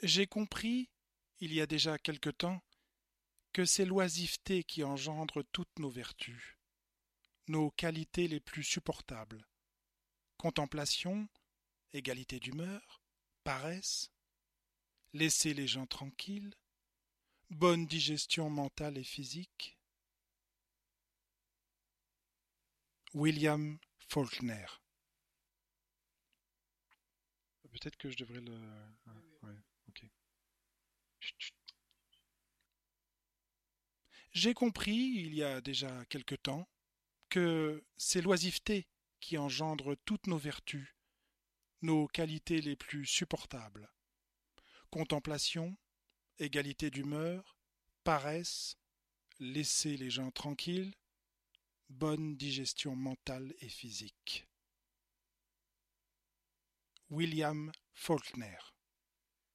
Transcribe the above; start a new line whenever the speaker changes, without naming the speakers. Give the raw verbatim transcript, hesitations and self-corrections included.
J'ai compris, il y a déjà quelque temps, que c'est l'oisiveté qui engendre toutes nos vertus, nos qualités les plus supportables. Contemplation, égalité d'humeur, paresse, laisser les gens tranquilles, bonne digestion mentale et physique. William Faulkner. Peut-être que je devrais le... ah, ouais, ok. Chut, chut. J'ai compris, il y a déjà quelque temps, que c'est l'oisiveté qui engendre toutes nos vertus, nos qualités les plus supportables. Contemplation, égalité d'humeur, paresse, laisser les gens tranquilles, bonne digestion mentale et physique. William Faulkner.